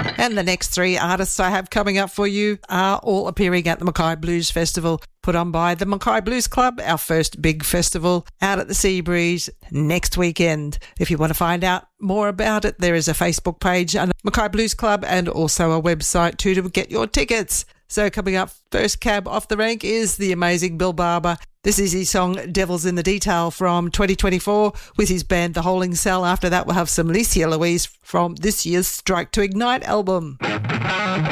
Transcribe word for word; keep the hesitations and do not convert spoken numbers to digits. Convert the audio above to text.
And the next three artists I have coming up for you are all appearing at the Mackay Blues Festival, put on by the Mackay Blues Club, our first big festival out at the Seabreeze next weekend. If you want to find out more about it, there is a Facebook page and Mackay Blues Club and also a website too to get your tickets. So coming up, first cab off the rank is the amazing Bill Barber. This is his song Devil's in the Detail from twenty twenty-four with his band The Holding Cell. After that, we'll have some Licia Louise from this year's Strike to Ignite album.